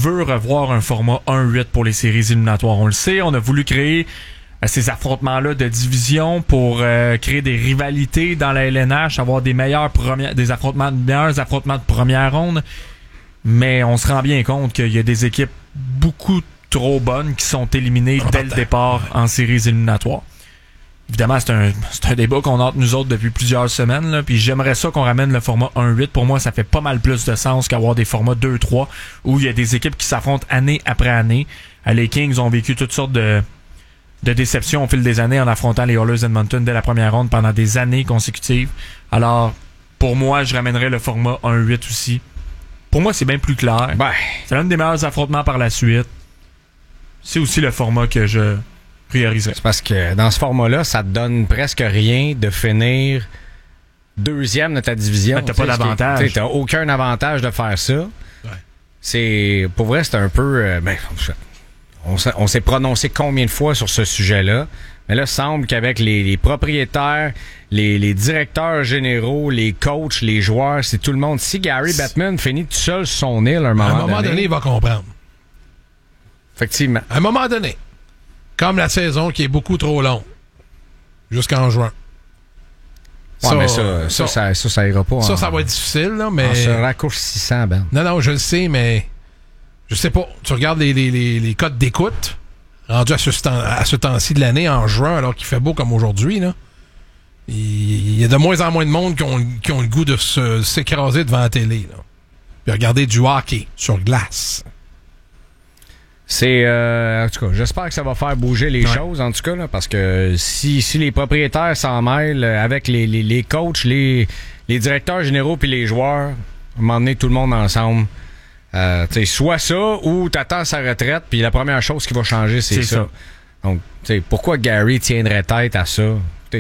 veut revoir un format 1-8 pour les séries éliminatoires. On le sait, on a voulu créer ces affrontements-là de division pour créer des rivalités dans la LNH, avoir des meilleurs affrontements de première ronde. Mais on se rend bien compte qu'il y a des équipes beaucoup trop bonnes qui sont éliminées dès le départ en séries éliminatoires. Évidemment, c'est un débat qu'on a entre nous autres depuis plusieurs semaines, là, puis j'aimerais ça qu'on ramène le format 1-8. Pour moi, ça fait pas mal plus de sens qu'avoir des formats 2-3 où il y a des équipes qui s'affrontent année après année. Les Kings ont vécu toutes sortes de déceptions au fil des années en affrontant les Oilers Edmonton dès la première ronde pendant des années consécutives. Alors, pour moi, je ramènerais le format 1-8 aussi. Pour moi, c'est bien plus clair. C'est l'un des meilleurs affrontements par la suite. C'est aussi le format que je prioriserais. C'est parce que dans ce format-là, ça te donne presque rien de finir deuxième de ta division. T'as pas d'avantage. T'as aucun avantage de faire ça. Ouais. Pour vrai, c'est un peu... on s'est prononcé combien de fois sur ce sujet-là. Mais là, il semble qu'avec les propriétaires, les directeurs généraux, les coachs, les joueurs, c'est tout le monde. Si Gary Bettman finit tout seul sur son île à un moment donné, il va comprendre. Effectivement. À un moment donné, comme la saison qui est beaucoup trop longue, jusqu'en juin. Mais ça ira pas. Ça va être difficile, là, mais... En se raccourcissant, Ben. Non, je le sais, mais... Je sais pas. Tu regardes les codes d'écoute... rendu à ce temps-ci de l'année, en juin, alors qu'il fait beau comme aujourd'hui, là, il y a de moins en moins de monde qui ont le goût de s'écraser devant la télé. Là. Puis regarder du hockey sur glace. En tout cas, j'espère que ça va faire bouger les choses, en tout cas, là, parce que si les propriétaires s'en mêlent avec les coachs, les directeurs généraux puis les joueurs, à un moment donné, tout le monde ensemble... soit ça ou t'attends sa retraite puis la première chose qui va changer c'est ça. Donc pourquoi Gary tiendrait tête à ça?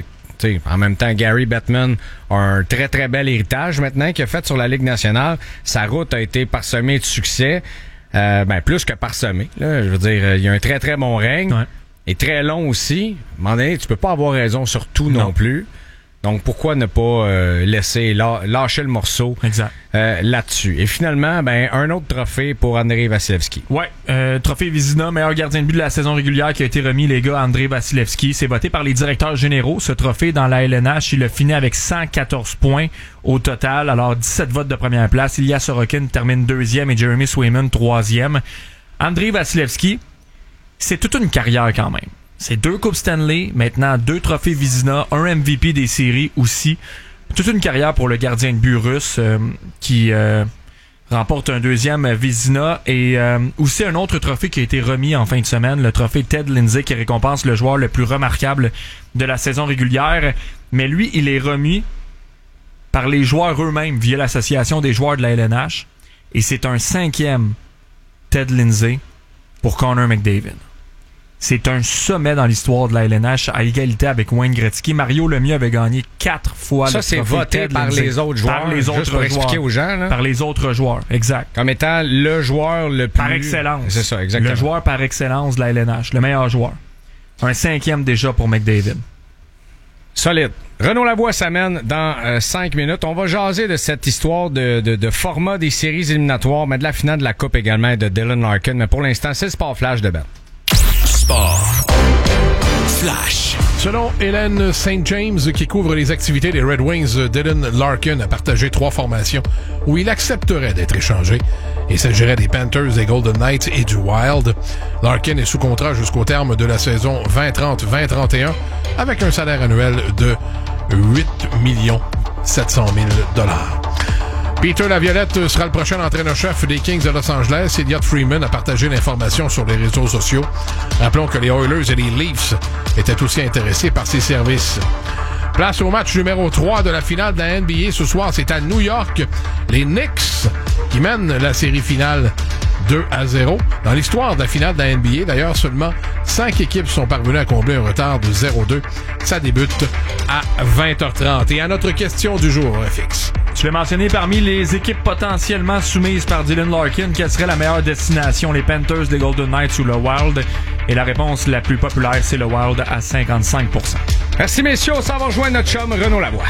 En même temps, Gary Bettman a un très très bel héritage maintenant qu'il a fait sur la Ligue nationale. Sa route a été parsemée de succès, plus que parsemée. Là, je veux dire, il y a un très très bon règne et très long aussi. À un moment donné, tu peux pas avoir raison sur tout non plus. Donc, pourquoi ne pas laisser lâcher le morceau là-dessus? Et finalement, un autre trophée pour Andrei Vasilevski. Ouais, trophée Vizina, meilleur gardien de but de la saison régulière qui a été remis, les gars, à Andrei Vasilevski. C'est voté par les directeurs généraux. Ce trophée dans la LNH, il a fini avec 114 points au total. Alors, 17 votes de première place. Ilya Sorokin termine deuxième et Jeremy Swayman troisième. Andrei Vasilevski, c'est toute une carrière quand même. C'est 2 Coupes Stanley, maintenant 2 trophées Vizina, un MVP des séries aussi. Toute une carrière pour le gardien de but russe qui remporte un deuxième Vizina et aussi un autre trophée qui a été remis en fin de semaine, le trophée Ted Lindsay qui récompense le joueur le plus remarquable de la saison régulière. Mais lui, il est remis par les joueurs eux-mêmes via l'association des joueurs de la LNH et c'est un 5e Ted Lindsay pour Connor McDavid. C'est un sommet dans l'histoire de la LNH à égalité avec Wayne Gretzky. Mario Lemieux avait gagné 4 fois ça, le trophée. Ça, c'est voté par les autres joueurs. Par les autres joueurs. Expliquer aux gens, là. Par les autres joueurs, exact. Comme étant le joueur le plus... Par excellence. C'est ça, exactement. Le joueur par excellence de la LNH. Le meilleur joueur. Un 5e déjà pour McDavid. Solide. Renaud Lavoie s'amène dans 5 minutes. On va jaser de cette histoire de format des séries éliminatoires, mais de la finale de la Coupe également et de Dylan Larkin. Mais pour l'instant, c'est le Sport Flash de Ben. Sport Flash. Selon Hélène St. James, qui couvre les activités des Red Wings, Dylan Larkin a partagé 3 formations où il accepterait d'être échangé. Il s'agirait des Panthers, des Golden Knights et du Wild. Larkin est sous contrat jusqu'au terme de la saison 2030-2031 avec un salaire annuel de 8 700 000 $. Peter Laviolette sera le prochain entraîneur-chef des Kings de Los Angeles. Elliott Freeman a partagé l'information sur les réseaux sociaux. Rappelons que les Oilers et les Leafs étaient aussi intéressés par ses services. Place au match numéro 3 de la finale de la NBA. Ce soir, c'est à New York. Les Knicks qui mènent la série finale 2-0. Dans l'histoire de la finale de la NBA, d'ailleurs, seulement 5 équipes sont parvenues à combler un retard de 0-2. Ça débute à 20h30. Et à notre question du jour, FX. Tu l'as mentionné, parmi les équipes potentiellement soumises par Dylan Larkin, quelle serait la meilleure destination, les Panthers, les Golden Knights ou le Wild? Et la réponse la plus populaire, c'est le Wild à 55%. Merci messieurs, ça va rejoindre notre chum Renaud Lavoie.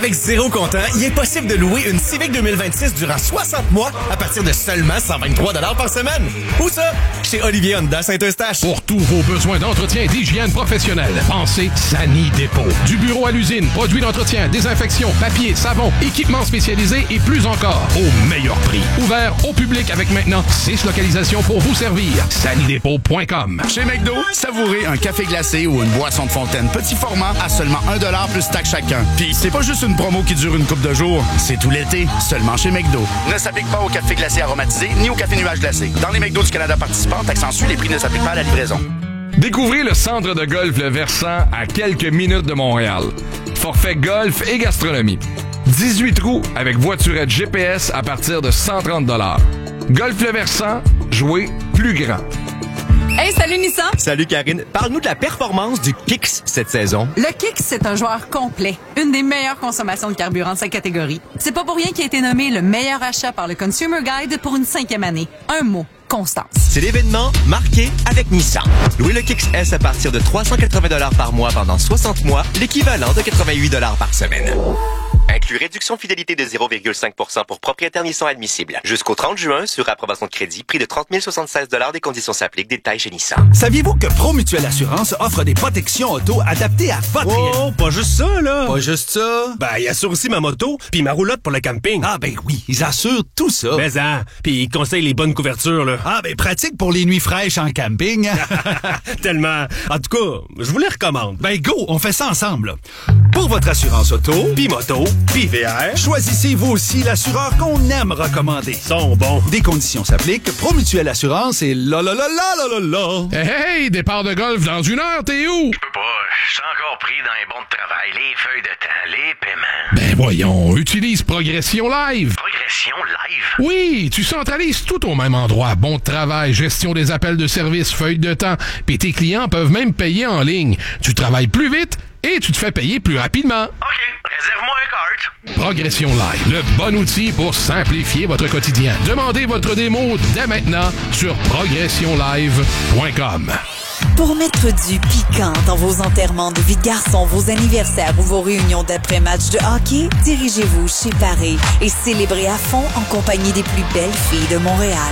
Avec zéro comptant, il est possible de louer une Civic 2026 durant 60 mois à partir de seulement 123 $ par semaine. Où ça? Chez Olivier Honda Saint-Eustache. Pour tous vos besoins d'entretien et d'hygiène professionnelle, pensez Sani Dépôt. Du bureau à l'usine, produits d'entretien, désinfection, papier, savon, équipements spécialisés et plus encore, au meilleur prix. Ouvert au public avec maintenant 6 localisations pour vous servir. sanidépôt.com. Chez McDo, savourez un café glacé ou une boisson de fontaine petit format à seulement 1$ plus taxe chacun. Puis c'est pas juste une promo qui dure une couple de jours, c'est tout l'été, seulement chez McDo. Ne s'applique pas au café glacé aromatisé ni au café nuage glacé. Dans les McDo du Canada participants, taxe en les prix ne s'appliquent pas à la livraison. Découvrez le centre de golf Le Versant à quelques minutes de Montréal. Forfait golf et gastronomie. 18 trous avec voiturette GPS à partir de 130 $. Golf Le Versant, jouez plus grand. Hey, salut Nissan! Salut Karine. Parle-nous de la performance du Kicks cette saison. Le Kicks, c'est un joueur complet. Une des meilleures consommations de carburant de sa catégorie. C'est pas pour rien qu'il a été nommé le meilleur achat par le Consumer Guide pour une 5e année. Un mot. Constance. C'est l'événement marqué avec Nissan. Louez le Kicks S à partir de 380 $ par mois pendant 60 mois, l'équivalent de 88 $ par semaine. Inclut réduction fidélité de 0,5% pour propriétaires Nissan admissible. Jusqu'au 30 juin, sur approbation de crédit, prix de 30 076 $. Des conditions s'appliquent. Détails chez Nissan. Saviez-vous que ProMutuelle Assurance offre des protections auto adaptées à votre... Oh, pas juste ça, là! Pas juste ça? Ben, ils assurent aussi ma moto puis ma roulotte pour le camping. Ah ben oui, ils assurent tout ça. Mais puis ils conseillent les bonnes couvertures, là. Ah ben pratique pour les nuits fraîches en camping. Tellement. En tout cas, je vous les recommande. Ben go, on fait ça ensemble. Pour votre assurance auto, Puis moto, puis VR, choisissez vous aussi l'assureur qu'on aime recommander. ils sont bons. Des conditions s'appliquent. ProMutuelle Assurance et la la la la la la la. Hey, départ de golf dans 1 heure, t'es où? Je peux pas, je suis encore pris dans les bons de travail, les feuilles de temps, les paiements. Ben voyons, utilise Progression Live. Progression live? Oui, tu centralises tout au même endroit. Bon de travail, gestion des appels de service, feuilles de temps. Puis tes clients peuvent même payer en ligne. Tu travailles plus vite et tu te fais payer plus rapidement. OK, réserve-moi un cart. Progression Live, le bon outil pour simplifier votre quotidien. Demandez votre démo dès maintenant sur progressionlive.com. Pour mettre du piquant dans vos enterrements de vie de garçon, vos anniversaires ou vos réunions d'après-match de hockey, dirigez-vous chez Paris et célébrez à fond en compagnie des plus belles filles de Montréal.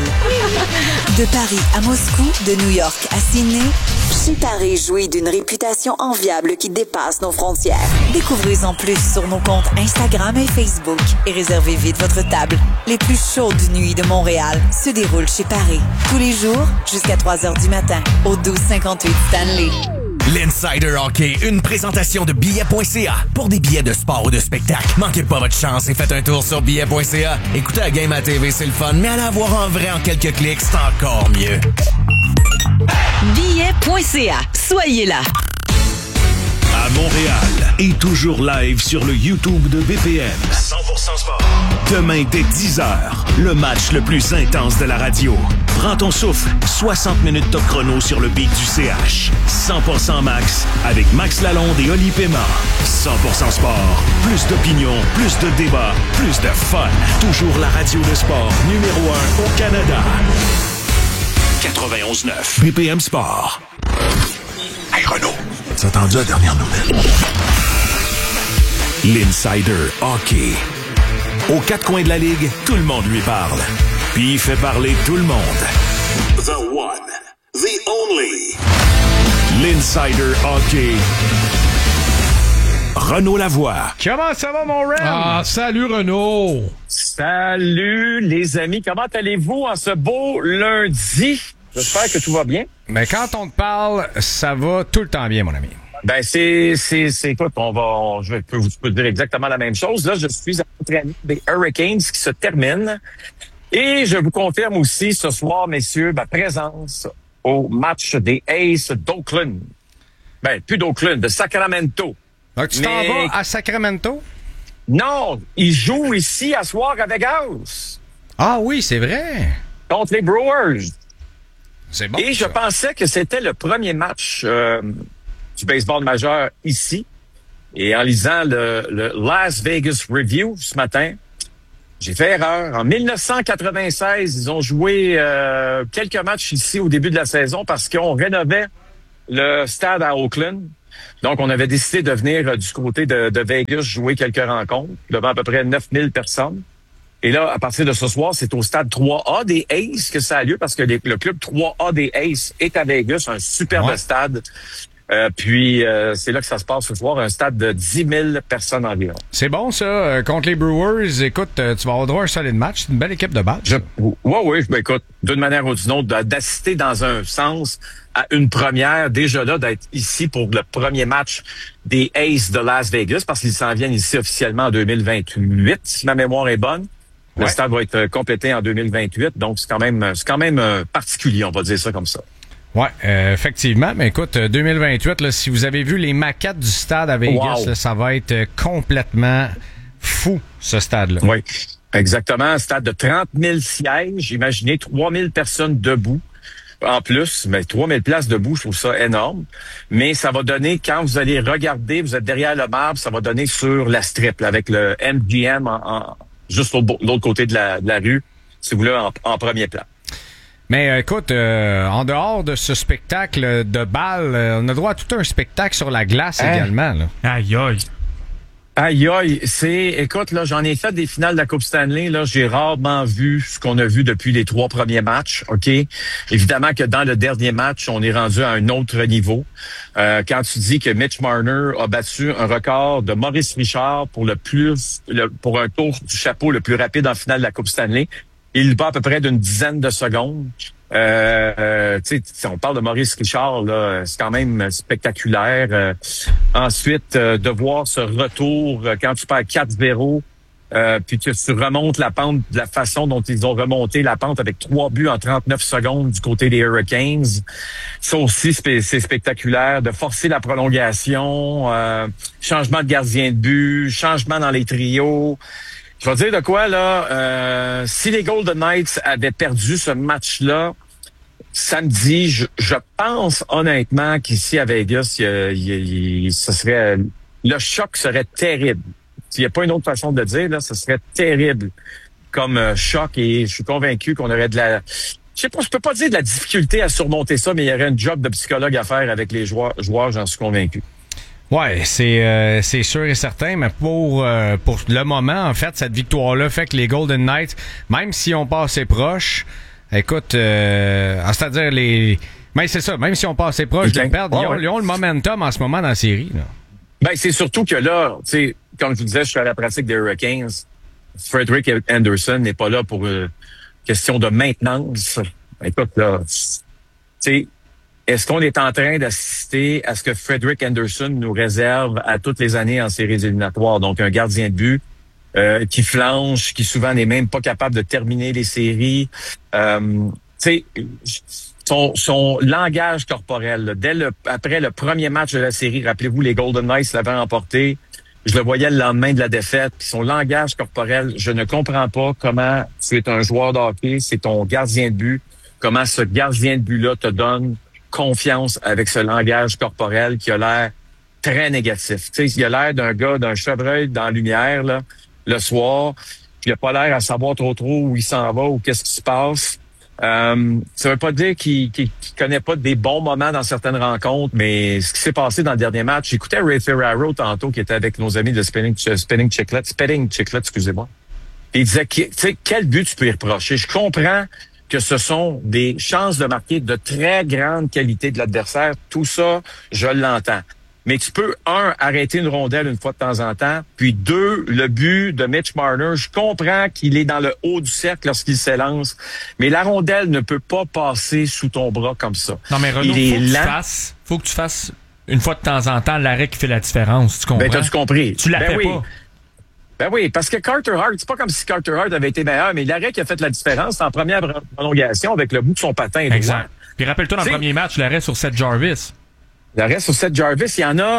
De Paris à Moscou, de New York à Sydney, chez Paris jouit d'une réputation enviable qui dépasse nos frontières. Découvrez-en plus sur nos comptes Instagram et Facebook et réservez vite votre table. Les plus chaudes nuits de Montréal se déroulent chez Paris. Tous les jours, jusqu'à 3 h du matin, au 1258 Stanley. L'Insider Hockey, une présentation de billets.ca. Pour des billets de sport ou de spectacle, manquez pas votre chance et faites un tour sur billets.ca. Écoutez la game à TV, c'est le fun, mais allez la voir en vrai en quelques clics, c'est encore mieux. Billets.ca. Soyez là. À Montréal et toujours live sur le YouTube de BPM. 100% sport. Demain dès 10h, le match le plus intense de la radio. Prends ton souffle, 60 minutes top chrono sur le beat du CH. 100% max avec Max Lalonde et Oli Paiement. 100% sport, plus d'opinion, plus de débats, plus de fun. Toujours la radio de sport numéro 1 au Canada. 91.9 BPM Sport. Hey Renaud, t'as entendu la dernière nouvelle? L'Insider Hockey. Aux quatre coins de la ligue, tout le monde lui parle. Puis il fait parler tout le monde. The one, the only. L'Insider Hockey. Renaud Lavoie. Comment ça va, mon Ren? Ah, salut Renaud. Salut les amis, comment allez-vous en ce beau lundi? J'espère que tout va bien. Mais quand on te parle, ça va tout le temps bien, mon ami. Ben écoute, je peux te dire exactement la même chose. Là, je suis en entraînement des Hurricanes qui se terminent. Et je vous confirme aussi ce soir, messieurs, ma présence au match des Aces d'Oakland. Ben, plus d'Oakland, de Sacramento. Donc, tu t'en vas à Sacramento? Non, ils jouent ici à soir à Vegas. Ah oui, c'est vrai. Contre les Brewers. C'est bon. Et je pensais que c'était le premier match du baseball majeur ici. Et en lisant le Las Vegas Review ce matin, j'ai fait erreur. En 1996, ils ont joué quelques matchs ici au début de la saison parce qu'on rénovait le stade à Oakland. Donc, on avait décidé de venir du côté de Vegas jouer quelques rencontres devant à peu près 9000 personnes. Et là, à partir de ce soir, c'est au stade 3A des Aces que ça a lieu parce que le club 3A des Aces est à Vegas, un superbe stade. Puis, c'est là que ça se passe ce soir, un stade de 10 000 personnes environ. C'est bon, ça. Contre les Brewers, écoute, tu vas avoir droit à un solide match. C'est une belle équipe de balle. Oui. Ben, écoute, d'une manière ou d'une autre, d'assister dans un sens à une première, déjà là, d'être ici pour le premier match des Aces de Las Vegas, parce qu'ils s'en viennent ici officiellement en 2028, si ma mémoire est bonne. Le stade va être complété en 2028, donc c'est quand même particulier, on va dire ça comme ça. Ouais, effectivement. Mais écoute, 2028, là, si vous avez vu les maquettes du stade à Vegas, là, ça va être complètement fou, ce stade-là. Oui, exactement. Un stade de 30 000 sièges. Imaginez 3 000 personnes debout. En plus, mais 3 000 places debout, je trouve ça énorme. Mais ça va donner, quand vous allez regarder, vous êtes derrière le marbre, ça va donner sur la strip, là, avec le MGM juste de l'autre côté de la rue, si vous voulez, en premier plan. Mais écoute, en dehors de ce spectacle de balle, on a droit à tout un spectacle sur la glace également. Là. Aïe. Écoute, là, j'en ai fait des finales de la Coupe Stanley, là, j'ai rarement vu ce qu'on a vu depuis les 3 premiers matchs, OK? Évidemment que dans le dernier match, on est rendu à un autre niveau. Quand tu dis que Mitch Marner a battu un record de Maurice Richard pour pour un tour du chapeau le plus rapide en finale de la Coupe Stanley, il bat à peu près d'une dizaine de secondes. On parle de Maurice Richard, là, c'est quand même spectaculaire. Ensuite, de voir ce retour quand tu perds 4-0, puis que tu remontes la pente de la façon dont ils ont remonté la pente avec 3 buts en 39 secondes du côté des Hurricanes. Ça aussi, c'est spectaculaire. De forcer la prolongation, changement de gardien de but, changement dans les trios. Je vais dire de quoi, là, si les Golden Knights avaient perdu ce match-là samedi, je pense honnêtement qu'ici à Vegas, le choc serait terrible. S'il n'y a pas une autre façon de dire, là, ce serait terrible comme choc, et je suis convaincu qu'on aurait je peux pas dire de la difficulté à surmonter ça, mais il y aurait un job de psychologue à faire avec les joueurs, j'en suis convaincu. Ouais, c'est sûr et certain, mais pour le moment, en fait, cette victoire-là fait que les Golden Knights, même si on passe proche, écoute, c'est-à-dire mais c'est ça, même si on passe proche de perdre, ils ont le momentum en ce moment dans la série, là. Ben, c'est surtout que là, tu sais, comme je vous disais, je suis à la pratique des Hurricanes. Frederick Anderson n'est pas là pour question de maintenance. Écoute, là, tu sais, est-ce qu'on est en train d'assister à ce que Frederick Anderson nous réserve à toutes les années en séries éliminatoires? Donc, un gardien de but qui flanche, qui souvent n'est même pas capable de terminer les séries. Tu sais, son langage corporel, là, après le premier match de la série, rappelez-vous, les Golden Knights l'avaient emporté. Je le voyais le lendemain de la défaite. Puis son langage corporel, je ne comprends pas comment tu es un joueur de hockey, c'est ton gardien de but, comment ce gardien de but-là te donne confiance avec ce langage corporel qui a l'air très négatif. Tu sais, il a l'air d'un gars, d'un chevreuil dans la lumière, là, le soir, puis il a pas l'air à savoir trop où il s'en va ou qu'est-ce qui se passe. Ça veut pas dire qu'il connaît pas des bons moments dans certaines rencontres, mais ce qui s'est passé dans le dernier match, j'écoutais Ray Ferraro tantôt qui était avec nos amis de Spitting Chicklets, excusez-moi. Et il disait, tu sais, quel but tu peux y reprocher? Je comprends que ce sont des chances de marquer de très grande qualité de l'adversaire. Tout ça, je l'entends. Mais tu peux, arrêter une rondelle une fois de temps en temps. Puis 2, le but de Mitch Marner, je comprends qu'il est dans le haut du cercle lorsqu'il s'élance. Mais la rondelle ne peut pas passer sous ton bras comme ça. Non, mais Renaud, faut que tu fasses une fois de temps en temps l'arrêt qui fait la différence. Tu comprends? Ben, t'as-tu compris? Tu la fais pas. Ben oui, parce que Carter Hart, c'est pas comme si Carter Hart avait été meilleur, mais l'arrêt qui a fait la différence, c'est en première prolongation avec le bout de son patin. Exact. Puis rappelle-toi, dans le premier match, l'arrêt sur Seth Jarvis. L'arrêt sur Seth Jarvis,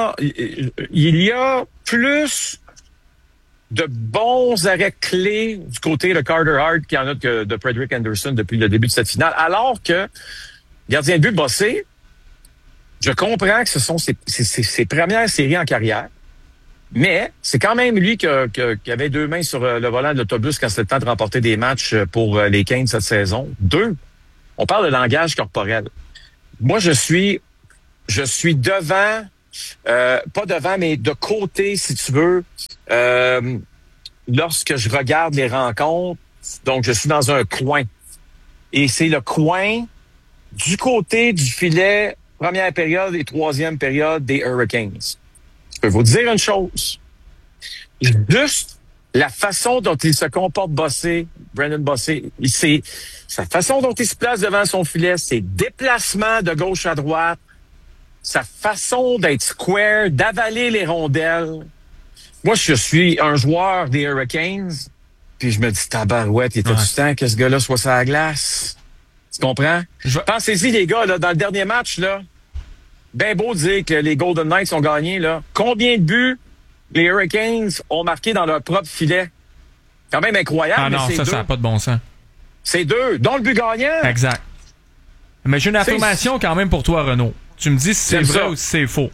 il y a plus de bons arrêts clés du côté de Carter Hart qu'il y en a que de Frederick Anderson depuis le début de cette finale. Alors que, gardien de but bossé, je comprends que ce sont ses premières séries en carrière. Mais c'est quand même lui qui avait 2 mains sur le volant de l'autobus quand c'était le temps de remporter des matchs pour les Canes cette saison. 2, on parle de langage corporel. Moi, je suis devant pas devant, mais de côté, si tu veux, lorsque je regarde les rencontres. Donc, je suis dans un coin. Et c'est le coin du côté du filet, première période et troisième période des Hurricanes. Je peux vous dire une chose. Juste la façon dont il se comporte Brendan Bossé, c'est sa façon dont il se place devant son filet, ses déplacements de gauche à droite, sa façon d'être square, d'avaler les rondelles. Moi, je suis un joueur des Hurricanes, puis je me dis, tabarouette, il était du temps que ce gars-là soit sur la glace. Tu comprends? Pensez-y, les gars, là, dans le dernier match, là, ben beau dire que les Golden Knights ont gagné, là. Combien de buts les Hurricanes ont marqué dans leur propre filet? Quand même incroyable. Ah non, mais ça n'a pas de bon sens. C'est 2, dont le but gagnant. Exact. Mais j'ai une affirmation quand même pour toi, Renaud. Tu me dis si c'est vrai ou si c'est faux.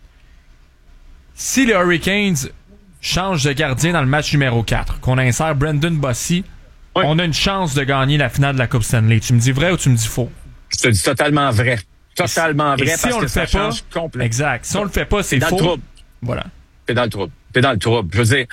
Si les Hurricanes changent de gardien dans le match numéro 4, qu'on insère Brendan Bossé, on a une chance de gagner la finale de la Coupe Stanley. Tu me dis vrai ou tu me dis faux? Je te dis totalement vrai. Totalement vrai, si parce on que le ça fait pas, change complètement. Exact. Si on le fait pas, c'est faux. Dans le trouble. Voilà. T'es dans le trouble. T'es dans le trouble. Je veux dire,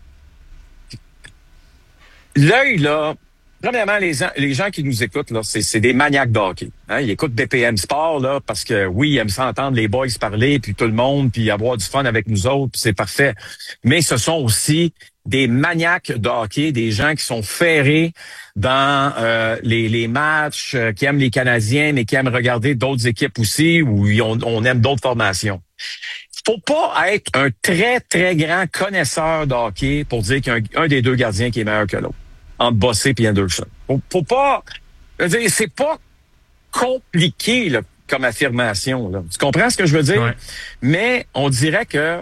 l'œil, là, premièrement, les gens qui nous écoutent, là, c'est des maniaques de hockey. Hein? Ils écoutent BPM Sport, là, parce que oui, ils aiment s'entendre les boys parler, puis tout le monde, puis avoir du fun avec nous autres, puis c'est parfait. Mais ce sont aussi des maniaques de hockey, des gens qui sont ferrés dans les matchs, qui aiment les Canadiens, mais qui aiment regarder d'autres équipes aussi, où on aime d'autres formations. Faut pas être un très, très grand connaisseur de hockey pour dire qu'il y a un des deux gardiens qui est meilleur que l'autre, entre Bossé et Anderson. Faut pas... Je veux dire, c'est pas compliqué là, comme affirmation. Là. Tu comprends ce que je veux dire? Ouais. Mais on dirait que...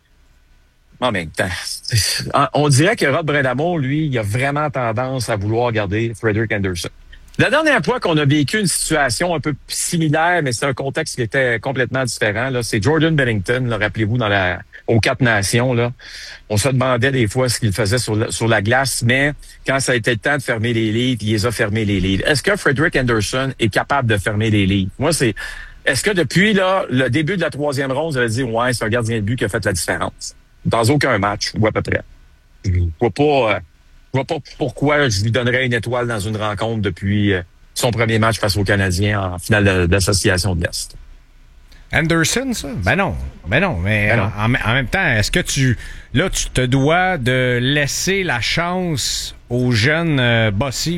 En même temps, on dirait que Rod Brind'Amour, lui, il a vraiment tendance à vouloir garder Frederik Anderson. La dernière fois qu'on a vécu une situation un peu similaire, mais c'est un contexte qui était complètement différent, là, c'est Jordan Binnington, là, rappelez-vous, aux 4 Nations, là. On se demandait des fois ce qu'il faisait sur la glace, mais quand ça a été le temps de fermer les livres, il les a fermés les livres. Est-ce que Frederik Anderson est capable de fermer les livres? Moi, est-ce que depuis, là, le début de la 3e ronde, vous avez dit, ouais, c'est un gardien de but qui a fait la différence? Dans aucun match, ou à peu près. Je vois pas pourquoi je lui donnerais une étoile dans une rencontre depuis son premier match face aux Canadiens en finale d'association de l'Est. Anderson, ça? Ben non. En même temps, est-ce que tu te dois de laisser la chance aux jeunes Bossé?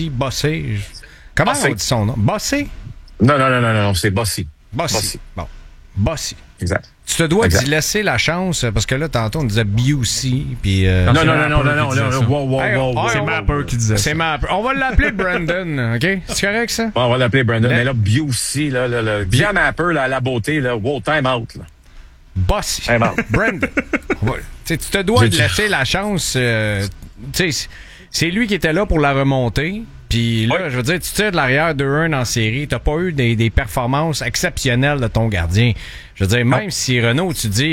Comment on dit son nom? Bossé? Non, c'est Bossé. Bossé. Bon. Bossé. Exact. Tu te dois d'y laisser la chance, parce que là, tantôt, on disait Busey, puis... Non, wow. C'est Mapper qui disait ça. C'est Mapper. On va l'appeler Brandon, OK? C'est correct, ça? Bon, on va l'appeler Brandon. Mais là, Busey, là, bien Mapper, là, à la beauté, là, wow, time out, là. Bossy. Brandon. Tu te dois de laisser la chance. C'est lui qui était là pour la remontée. Puis là, je veux dire, tu tires de l'arrière 2-1 en série, t'as pas eu des performances exceptionnelles de ton gardien. Je veux dire, même si Renaud, tu dis,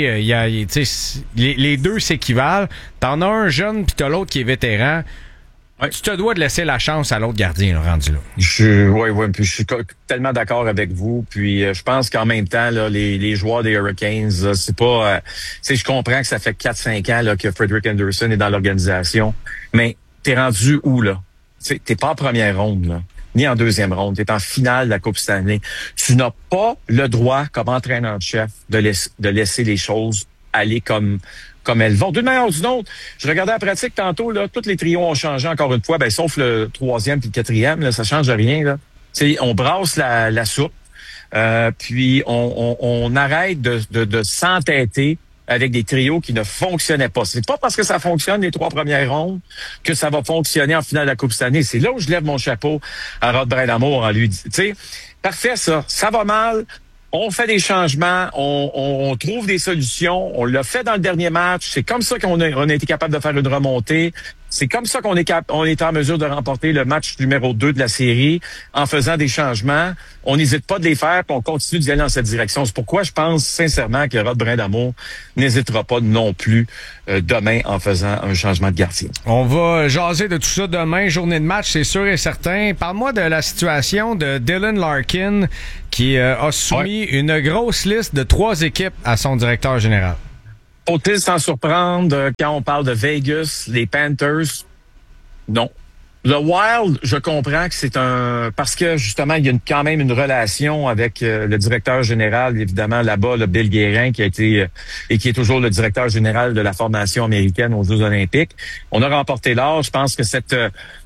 les deux s'équivalent, t'en as un jeune puis t'as l'autre qui est vétéran. Ouais. Tu te dois de laisser la chance à l'autre gardien, là, rendu là. Oui, puis je suis tellement d'accord avec vous. Puis je pense qu'en même temps, là, les joueurs des Hurricanes, là, c'est pas... je comprends que ça fait 4-5 ans là, que Frederik Anderson est dans l'organisation, mais t'es rendu où, là? T'es pas en première ronde, là, ni en deuxième ronde. T'es en finale de la Coupe Stanley. Tu n'as pas le droit, comme entraîneur-chef, de laisser les choses aller comme elles vont. D'une manière ou d'une autre, je regardais la pratique tantôt, là, tous les trios ont changé encore une fois, sauf le 3e puis le 4e, là, ça change rien, là. On brasse la soupe, puis on arrête de s'entêter avec des trios qui ne fonctionnaient pas. C'est pas parce que ça fonctionne les 3 premières rondes que ça va fonctionner en finale de la Coupe cette année. C'est là où je lève mon chapeau à Rod Brind'Amour en lui disant, parfait ça va mal, on fait des changements, on trouve des solutions, on l'a fait dans le dernier match, c'est comme ça qu'on a été capable de faire une remontée. C'est comme ça qu'on est en mesure de remporter le match numéro 2 de la série en faisant des changements. On n'hésite pas de les faire, puis on continue d'y aller dans cette direction. C'est pourquoi je pense sincèrement que Rod Brindamour n'hésitera pas non plus demain en faisant un changement de gardien. On va jaser de tout ça demain, journée de match, c'est sûr et certain. Parle-moi de la situation de Dylan Larkin qui a soumis une grosse liste de 3 équipes à son directeur général. Faut-il s'en surprendre quand on parle de Vegas, les Panthers? Non. Le Wild, je comprends que c'est parce que justement, il y a quand même une relation avec le directeur général, évidemment, là-bas, le Bill Guérin, qui a été et qui est toujours le directeur général de la formation américaine aux Jeux olympiques. On a remporté l'or. Je pense que cette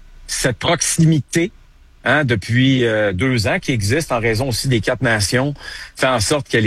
proximité depuis 2 ans qui existe en raison aussi des 4 nations fait en sorte que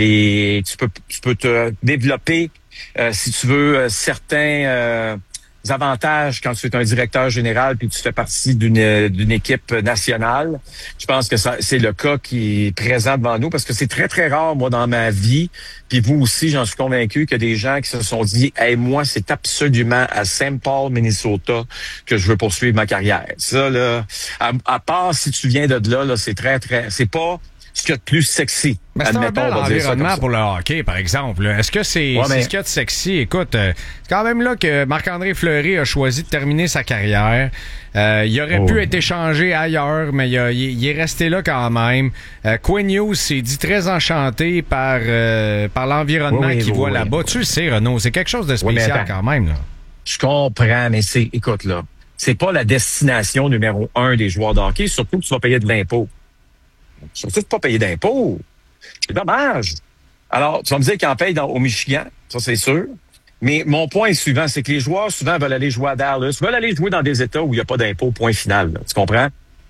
tu peux te développer si tu veux certains avantages quand tu es un directeur général puis tu fais partie d'une équipe nationale. Je pense que c'est le cas qui est présent devant nous parce que c'est très, très rare, moi, dans ma vie, puis vous aussi, j'en suis convaincu, que des gens qui se sont dit « Hey, moi, c'est absolument à St. Paul, Minnesota que je veux poursuivre ma carrière. » Ça, là, à part si tu viens de là, c'est très, très... C'est pas ce qu'il y a de plus sexy. Mais c'est un bel environnement pour le hockey, par exemple. Est-ce que c'est ce qu'il y a de sexy? Écoute, c'est quand même là que Marc-André Fleury a choisi de terminer sa carrière. Il aurait pu être échangé ailleurs, mais il est resté là quand même. Quinn Hughes s'est dit très enchanté par l'environnement qu'il voit là-bas. Tu le sais, Renaud, c'est quelque chose de spécial quand même. Là. Je comprends, mais écoute, là, c'est pas la destination numéro 1 des joueurs de hockey, surtout que tu vas payer de l'impôt. Surtout de pas payer d'impôts. C'est dommage. Alors, tu vas me dire qu'ils en payent au Michigan, ça c'est sûr. Mais mon point est suivant, c'est que les joueurs souvent veulent aller jouer à Dallas, veulent aller jouer dans des États où il n'y a pas d'impôts, point final. Là, tu comprends?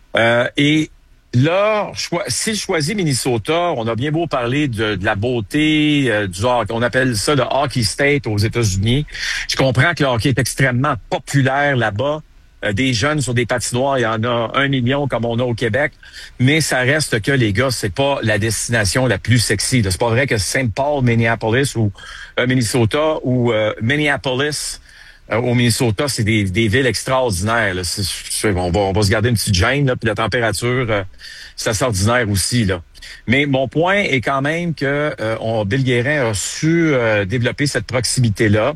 Et là, s'il choisit Minnesota, on a bien beau parler de la beauté du hockey. On appelle ça le hockey state aux États-Unis. Je comprends que le hockey est extrêmement populaire là-bas. Des jeunes sur des patinoires, il y en a 1 million comme on a au Québec, mais ça reste que les gars, c'est pas la destination la plus sexy. C'est pas vrai que St. Paul, Minneapolis ou Minnesota ou Minneapolis au Minnesota, c'est des villes extraordinaires. Là. On va se garder une petite gêne, là, puis la température, c'est assez ordinaire aussi. Là. Mais mon point est quand même que Bill Guérin a su développer cette proximité-là.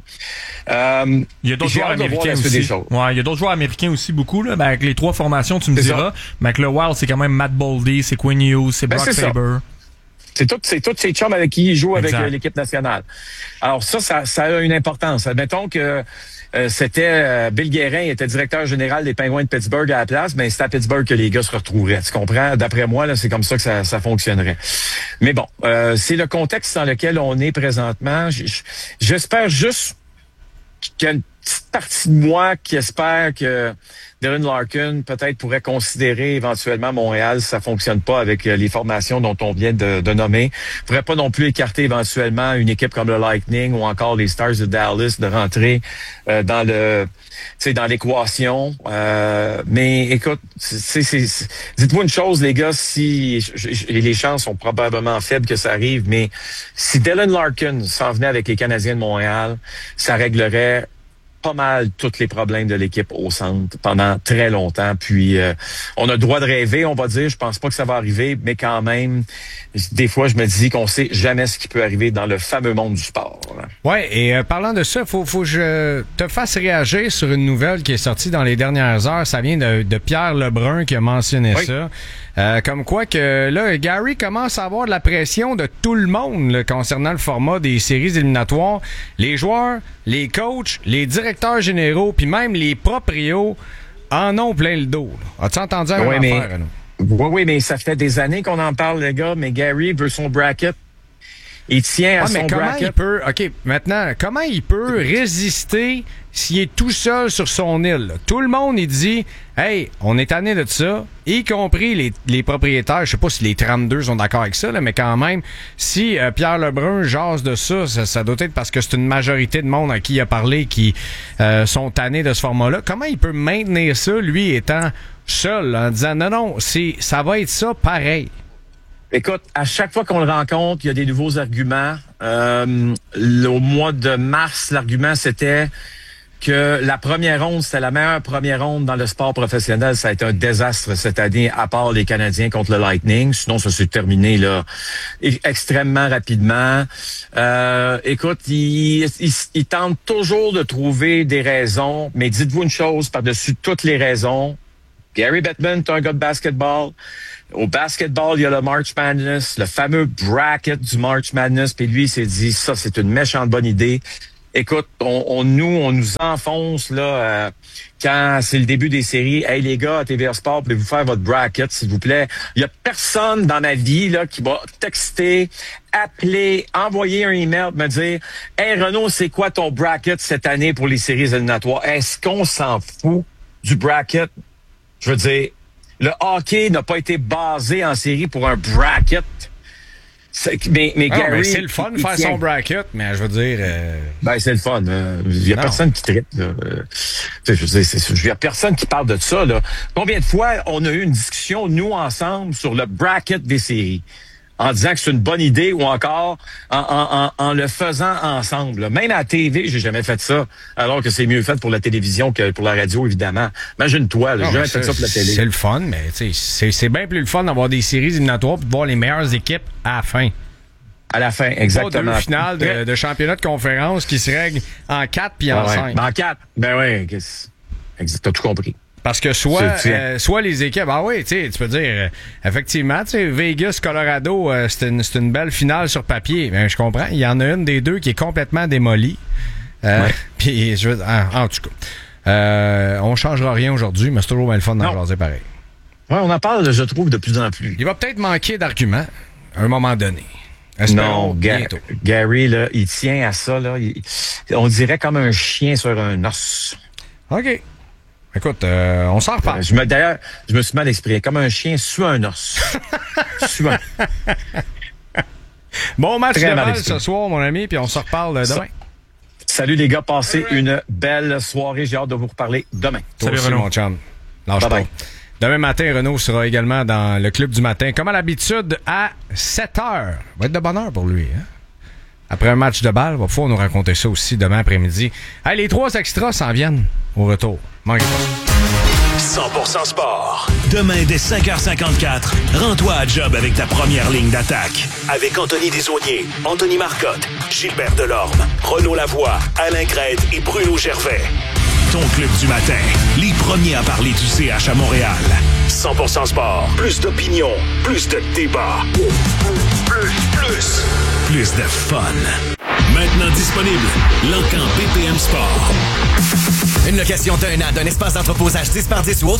Il y a d'autres joueurs américains aussi. Ouais, il y a d'autres joueurs américains aussi beaucoup. Là. Avec les 3 formations, tu me diras. Mais avec le Wild, c'est quand même Matt Boldy, c'est Quinn Hughes, c'est Brock Faber. C'est tous ces chums avec qui il joue avec l'équipe nationale. Alors ça a une importance. Admettons que c'était Bill Guérin, il était directeur général des Penguins de Pittsburgh à la place, mais c'est à Pittsburgh que les gars se retrouveraient. Tu comprends? D'après moi, là, c'est comme ça que ça fonctionnerait. Mais bon, c'est le contexte dans lequel on est présentement. J'espère juste qu'il y a une petite partie de moi qui espère que Dylan Larkin peut-être pourrait considérer éventuellement Montréal si ça fonctionne pas avec les formations dont on vient de nommer. Pourrait pas non plus écarter éventuellement une équipe comme le Lightning ou encore les Stars de Dallas de rentrer dans l'équation. Mais écoute, dites-moi une chose, les gars, et les chances sont probablement faibles que ça arrive, mais si Dylan Larkin s'en venait avec les Canadiens de Montréal, ça réglerait pas mal tous les problèmes de l'équipe au centre pendant très longtemps. Puis on a le droit de rêver, on va dire. Je pense pas que ça va arriver, mais quand même, des fois, je me dis qu'on sait jamais ce qui peut arriver dans le fameux monde du sport. Ouais, et parlant de ça, faut que je te fasse réagir sur une nouvelle qui est sortie dans les dernières heures. Ça vient de Pierre Lebrun qui a mentionné ça. Comme quoi que là, Gary commence à avoir de la pression de tout le monde là, concernant le format des séries éliminatoires. Les joueurs, les coachs, les directeurs généraux, puis même les proprios en ont plein le dos. Là. As-tu entendu un affaire, Oui, mais ça fait des années qu'on en parle, les gars, mais Gary veut son bracket. Il tient à son bracket. Maintenant, comment il peut résister s'il est tout seul sur son île? Là? Tout le monde, il dit, hey, on est tanné de ça, y compris les propriétaires. Je sais pas si les 32 sont d'accord avec ça, là, mais quand même, si Pierre Lebrun jase de ça doit être parce que c'est une majorité de monde à qui il a parlé qui sont tannés de ce format-là. Comment il peut maintenir ça, lui étant seul, en disant, non, ça va être ça pareil? Écoute, à chaque fois qu'on le rencontre, il y a des nouveaux arguments. Au mois de mars, l'argument, c'était que la première ronde, c'était la meilleure première ronde dans le sport professionnel. Ça a été un désastre cette année, à part les Canadiens contre le Lightning. Sinon, ça s'est terminé là extrêmement rapidement. Écoute, ils tentent toujours de trouver des raisons, mais dites-vous une chose, par-dessus toutes les raisons, Gary Bettman est un gars de basketball. Au basketball, il y a le March Madness, le fameux bracket du March Madness, puis lui, il s'est dit, ça, c'est une méchante bonne idée. Écoute, on nous enfonce là quand c'est le début des séries. Hey les gars, à TVA Sport, pouvez-vous faire votre bracket, s'il vous plaît? Il y a personne dans ma vie là qui va texter, appeler, envoyer un email, me dire hey Renaud, c'est quoi ton bracket cette année pour les séries éliminatoires? Est-ce qu'on s'en fout du bracket? Je veux dire, le hockey n'a pas été basé en série pour un bracket. Mais Gary, c'est le fun de faire son bracket, mais je veux dire... c'est le fun. Il y a personne qui traite. Il y a personne qui parle de ça. Là. Combien de fois on a eu une discussion, nous, ensemble, sur le bracket des séries, en disant que c'est une bonne idée ou encore en le faisant ensemble. Là. Même à la TV, j'ai jamais fait ça, alors que c'est mieux fait pour la télévision que pour la radio, évidemment. Imagine-toi, j'ai jamais fait ça pour la télé. C'est le fun, mais c'est bien plus le fun d'avoir des séries éliminatoires et de voir les meilleures équipes à la fin. À la fin, exactement. Pas deux finales de championnat de conférence qui se règlent en 4 puis en 5. En 4, t'as tout compris. Parce que soit les équipes, tu peux dire, effectivement, Vegas, Colorado, c'est une belle finale sur papier. Mais je comprends, il y en a une des deux qui est complètement démolie. Puis, en tout cas, on changera rien aujourd'hui, mais c'est toujours bien le fun d'en jaser pareil. Ouais, on en parle, je trouve, de plus en plus. Il va peut-être manquer d'arguments à un moment donné. Non, Gary, là, il tient à ça. Là, on dirait comme un chien sur un os. OK. Écoute, on s'en reparle. D'ailleurs, je me suis mal exprimé. Comme un chien sous un os. Bon match de balle ce soir, mon ami, puis on se reparle demain. Salut les gars, passez une belle soirée. J'ai hâte de vous reparler demain. Salut Renaud, mon chum. Lâche pas. Demain matin, Renaud sera également dans le Club du matin, comme à l'habitude, à 7h. Va être de bonne heure pour lui. Hein? Après un match de balle, va pouvoir nous raconter ça aussi demain après-midi. Hey, les 3 extras s'en viennent au retour. Manquez pas. 100% sport. Demain, dès 5h54, rends-toi à job avec ta première ligne d'attaque. Avec Anthony Desaulniers, Anthony Marcotte, Gilbert Delorme, Renaud Lavoie, Alain Crête et Bruno Gervais. Ton club du matin, les premiers à parler du CH à Montréal. 100% sport, plus d'opinion, plus de débat. Plus de fun. Maintenant disponible, L'Encan BPM Sport. Une location d'un an d'un espace d'entreposage 10 par 10 ou autre